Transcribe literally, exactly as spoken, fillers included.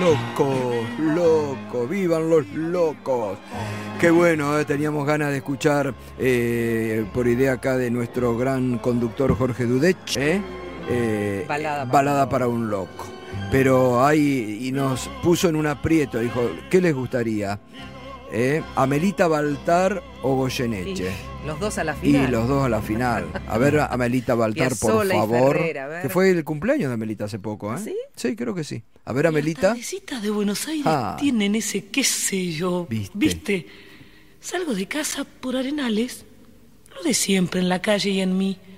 locos, locos, vivan los locos. Qué bueno, eh, teníamos ganas de escuchar eh, por idea acá de nuestro gran conductor Jorge Dudech, eh, eh, balada, balada para un loco. Pero ahí y nos puso en un aprieto, dijo, ¿qué les gustaría? Eh, ¿Amelita Baltar o Goyeneche? Y los dos a la final. Y los dos a la final. A ver, Amelita Baltar, por Piazzolla y favor. Ferrer, a ver. Que fue el cumpleaños de Amelita hace poco, ¿eh? ¿Sí? Sí, creo que sí. A ver, Amelita. Las tardecitas de Buenos Aires Ah. tienen ese qué sé yo. ¿Viste? ¿Viste? Salgo de casa por Arenales, lo de siempre en la calle y en mí.